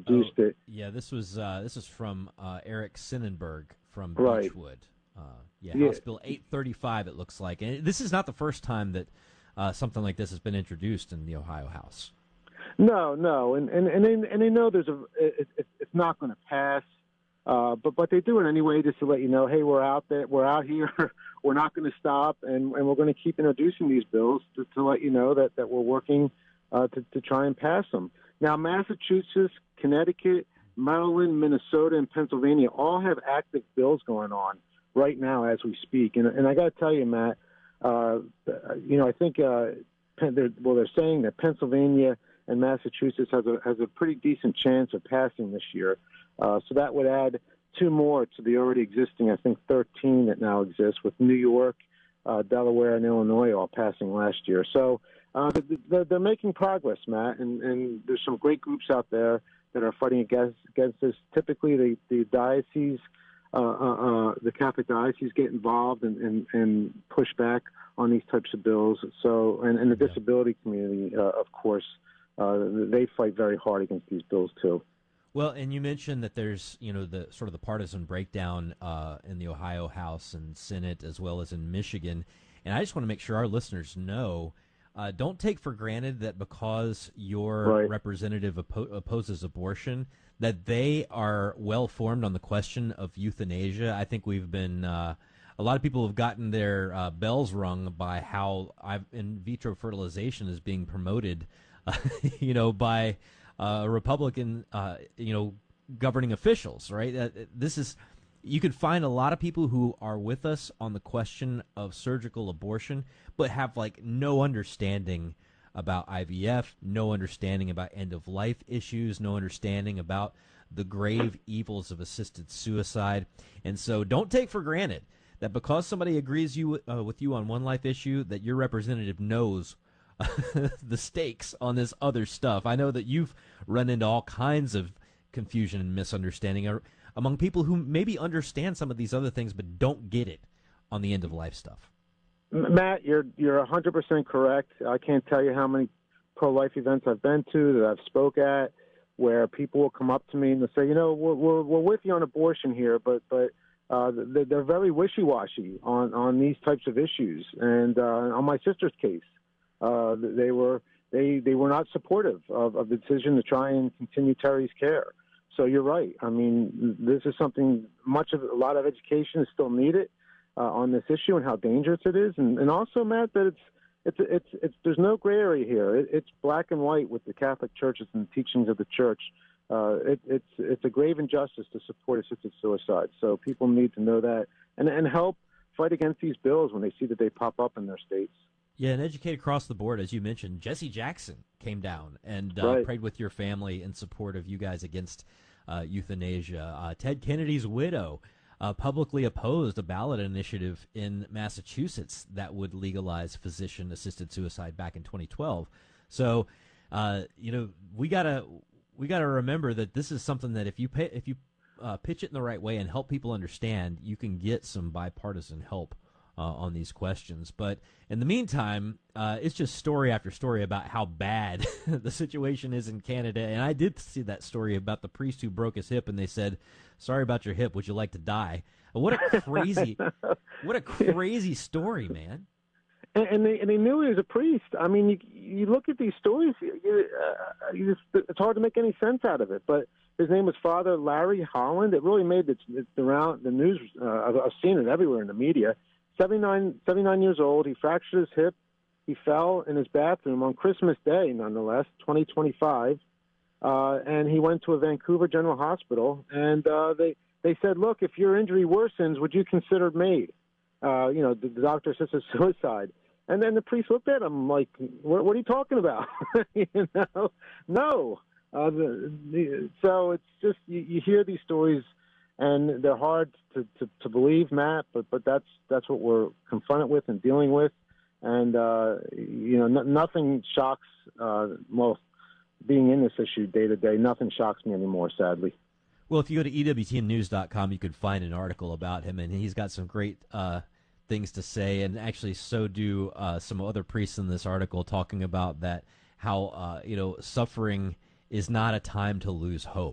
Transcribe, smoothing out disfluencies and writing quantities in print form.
introduced it. Yeah, this is from Eric Sinnenberg from Right. Beechwood. Yeah. House Bill 835. It looks like, and this is not the first time that something like this has been introduced in the Ohio House. No, and they know it's not going to pass, but they do it anyway just to let you know, hey, we're out there, we're out here, we're not going to stop, and we're going to keep introducing these bills to let you know that we're working to try and pass them. Now, Massachusetts, Connecticut, Maryland, Minnesota, and Pennsylvania all have active bills going on right now as we speak, and I got to tell you, Matt, I think they're saying that Pennsylvania and Massachusetts has a pretty decent chance of passing this year. So that would add two more to the already existing, I think, 13 that now exist, with New York, Delaware, and Illinois all passing last year. So they're making progress, Matt, and there's some great groups out there that are fighting against this. Typically, the diocese, the Catholic diocese, get involved and push back on these types of bills. So, and the disability community, of course, they fight very hard against these bills too. Well, and you mentioned that there's, the sort of the partisan breakdown in the Ohio House and Senate as well as in Michigan. And I just want to make sure our listeners know, don't take for granted that because your representative opposes abortion, that they are well formed on the question of euthanasia. I think we've been, a lot of people have gotten their bells rung by how in vitro fertilization is being promoted by Republican, governing officials, right? You could find a lot of people who are with us on the question of surgical abortion, but have no understanding about IVF, no understanding about end-of-life issues, no understanding about the grave evils of assisted suicide. And so don't take for granted that because somebody agrees with you on one life issue, that your representative knows the stakes on this other stuff. I know that you've run into all kinds of confusion and misunderstanding among people who maybe understand some of these other things but don't get it on the end-of-life stuff. Matt, you're 100% correct. I can't tell you how many pro-life events I've been to, that I've spoke at, where people will come up to me and they'll say, we're with you on abortion here, but they're very wishy-washy on these types of issues. And on my sister's case, they were not supportive of the decision to try and continue Terry's care. So you're right. I mean, this is something a lot of education is still needed on this issue and how dangerous it is, and also, Matt, that it's there's no gray area here. It's black and white with the Catholic churches and the teachings of the church. It's a grave injustice to support assisted suicide. So people need to know that and help fight against these bills when they see that they pop up in their states. Yeah, and educate across the board, as you mentioned. Jesse Jackson came down and prayed with your family in support of you guys against euthanasia. Ted Kennedy's widow publicly opposed a ballot initiative in Massachusetts that would legalize physician-assisted suicide back in 2012. So, we gotta remember that this is something that if you pitch it in the right way and help people understand, you can get some bipartisan help on these questions. But in the meantime, it's just story after story about how bad the situation is in Canada. And I did see that story about the priest who broke his hip, and they said, "Sorry about your hip. Would you like to die?" What a crazy story, man. And they knew he was a priest. I mean, you look at these stories, it's hard to make any sense out of it. But his name was Father Larry Holland. It really made the news. I've seen it everywhere in the media. 79 years old. He fractured his hip. He fell in his bathroom on Christmas Day, nonetheless, 2025. And he went to a Vancouver General Hospital. And they said, look, if your injury worsens, would you consider MAID? The doctor-assisted suicide. And then the priest looked at him like, what are you talking about? No. So it's just, you hear these stories, and they're hard to believe, Matt, but that's what we're confronted with and dealing with. And, nothing shocks, being in this issue day to day, nothing shocks me anymore, sadly. Well, if you go to EWTNnews.com, you could find an article about him, and he's got some great things to say, and actually so do some other priests in this article, talking about that, how, suffering is not a time to lose hope.